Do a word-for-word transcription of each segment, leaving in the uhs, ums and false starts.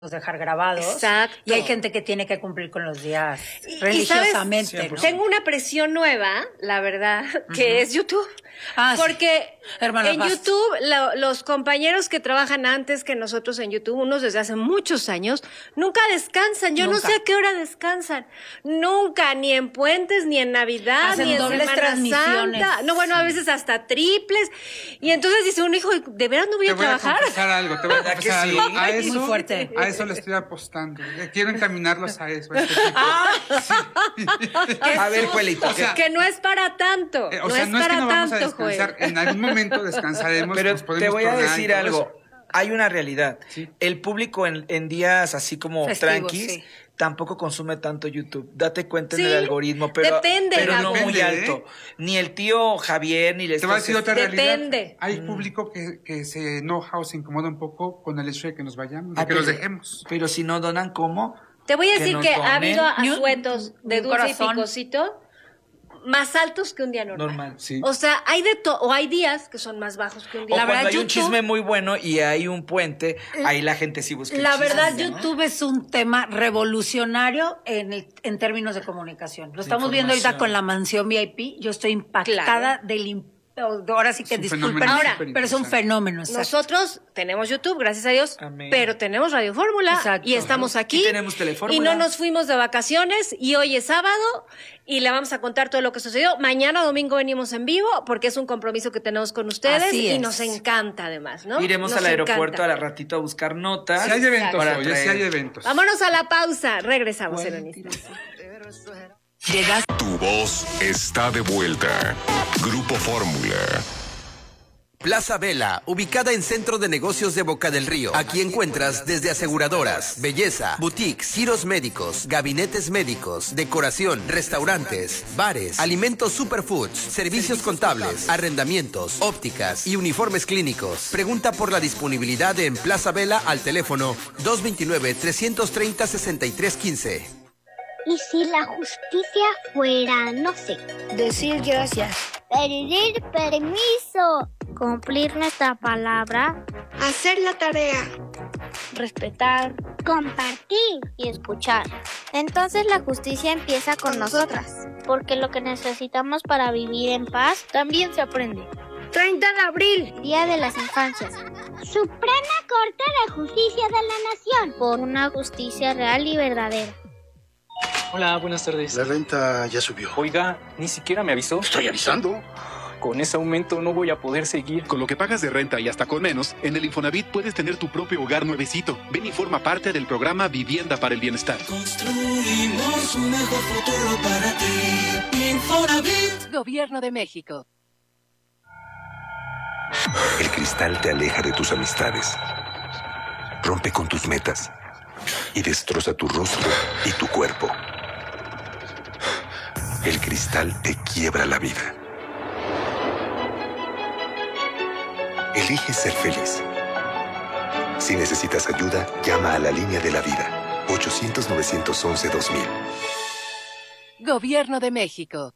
dejar grabados. Exacto. Y hay gente que tiene que cumplir con los días Y- y religiosamente. ¿sabes? ¿no? Tengo una presión nueva, la verdad, que Ujú. es YouTube. Ah, sí. Porque Hermana, en basta. YouTube, lo- los compañeros que trabajan antes que nosotros en YouTube, unos desde hace muchos años, nunca descansan. Yo Nunca. no sé a qué hora descansan. Nunca, ni en puentes, ni en Navidad, Hacen ni en dobles Semana transmisiones. Santa. No, bueno, a veces hasta triples. Y entonces dice uno, hijo, ¿de veras no voy Te a voy a trabajar? confesar algo, te voy a ¿Verdad que confesar sí? algo. A Ay, eso, muy fuerte. a eso le estoy apostando. Quiero encaminarlos a eso. a este tipo. A ver, Juelito. O sea, Que no es para tanto. Eh, o no sea, es no es que para no vamos a tanto, Joel. descansar. En algún momento descansaremos. Pero nos te podemos voy a tornar y decir todo algo. eso. Hay una realidad. Sí. El público en, en días así como Festivos, tranquis sí. tampoco consume tanto YouTube. Date cuenta Sí, en el algoritmo, pero, depende, pero no Gabo. muy Depende, alto. ¿eh? Ni el tío Javier ni les Te voy a decir otra realidad. Depende. Hay público que, que se enoja o se incomoda un poco con el hecho de que nos vayamos, de Ah, que los pero- dejemos. Pero si no donan, ¿cómo? Te voy a Que decir nos que ha donen. habido Ni un- asuetos ni de un dulce y corazón. picosito más altos que un día normal. Normal, sí. O sea, hay de todo, o hay días que son más bajos que un O día. La cuando verdad, hay un YouTube- chisme muy bueno y hay un puente, ahí la gente sí busca el La chisme, verdad, ¿no? YouTube es un tema revolucionario en, el- en términos de comunicación. Lo estamos viendo ahorita información. con la mansión V I P. Yo estoy impactada Claro. del im- ahora sí que Es un disculpen, fenómeno Ahora, súper pero es un interesante. fenómeno. exacto. Nosotros tenemos YouTube, gracias a Dios, Amén. pero tenemos Radio Fórmula Exacto. y estamos aquí. Y tenemos Telefórmula. Y no nos fuimos de vacaciones y hoy es sábado y le vamos a contar todo lo que sucedió. Mañana domingo venimos en vivo porque es un compromiso que tenemos con ustedes Así y es. nos encanta además, ¿no? Iremos Nos al aeropuerto encanta. a la ratito a buscar notas. Si hay eventos, para oye, si traer. hay eventos. Vámonos a la pausa. Regresamos en un instante. Llegas Tu voz está de vuelta. Grupo Fórmula. Plaza Vela, ubicada en Centro de Negocios de Boca del Río. Aquí encuentras desde aseguradoras, belleza, boutiques, giros médicos, gabinetes médicos, decoración, restaurantes, bares, alimentos superfoods, servicios contables, arrendamientos, ópticas y uniformes clínicos. Pregunta por la disponibilidad en Plaza Vela al teléfono dos dos nueve, tres tres cero, seis tres uno cinco. ¿Y si la justicia fuera, no sé, Decir gracias. pedir permiso, cumplir nuestra palabra, Hacer la tarea. respetar, compartir y escuchar? Entonces la justicia empieza con nosotras, porque lo que necesitamos para vivir en paz también se aprende. treinta de abril. Día de las Infancias. Suprema Corte de Justicia de la Nación. Por una justicia real y verdadera. Hola, buenas tardes. La renta ya subió. Oiga, ni siquiera me avisó. Estoy avisando. Con ese aumento no voy a poder seguir. Con lo que pagas de renta y hasta con menos, en el Infonavit puedes tener tu propio hogar nuevecito. Ven y forma parte del programa Vivienda para el Bienestar. Construimos un mejor futuro para ti. Infonavit. Gobierno de México. El cristal te aleja de tus amistades. Rompe con tus metas. Y destroza tu rostro y tu cuerpo. El cristal te quiebra la vida. Elige ser feliz. Si necesitas ayuda, llama a la línea de la vida. ochocientos, novecientos once, dos mil. Gobierno de México.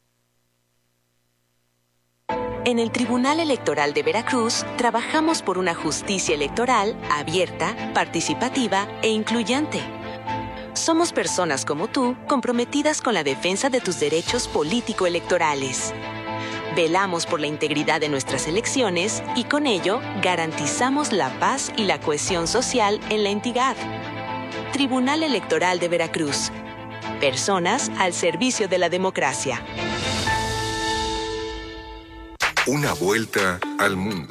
En el Tribunal Electoral de Veracruz trabajamos por una justicia electoral abierta, participativa e incluyente. Somos personas como tú comprometidas con la defensa de tus derechos político-electorales. Velamos por la integridad de nuestras elecciones y con ello garantizamos la paz y la cohesión social en la entidad. Tribunal Electoral de Veracruz. Personas al servicio de la democracia. Una vuelta al mundo.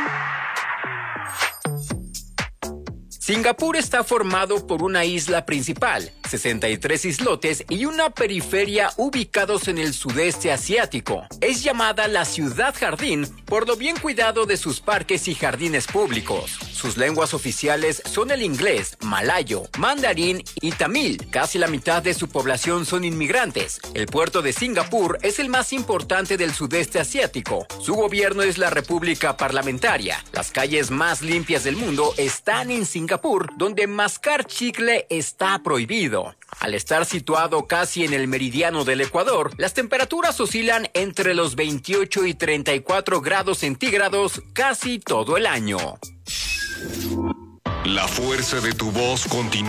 Singapur está formado por una isla principal, sesenta y tres islotes y una periferia ubicados en el sudeste asiático. Es llamada la ciudad jardín por lo bien cuidado de sus parques y jardines públicos. Sus lenguas oficiales son el inglés, malayo, mandarín y tamil. Casi la mitad de su población son inmigrantes. El puerto de Singapur es el más importante del sudeste asiático. Su gobierno es la República Parlamentaria. Las calles más limpias del mundo están en Singapur, donde mascar chicle está prohibido. Al estar situado casi en el meridiano del Ecuador, las temperaturas oscilan entre los veintiocho y treinta y cuatro grados centígrados casi todo el año. La fuerza de tu voz continúa.